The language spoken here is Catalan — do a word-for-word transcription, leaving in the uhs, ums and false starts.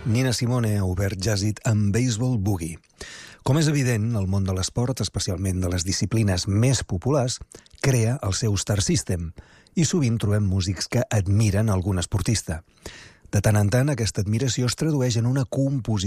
Nina Simone ha obert Jazzit amb Baseball Boogie. Com és evident, el món de l'esport, especialment de les disciplines més populars, crea el seu star system i sovint trobem músics que admiren algun esportista. De tant en tant, aquesta admiració es tradueix en una composició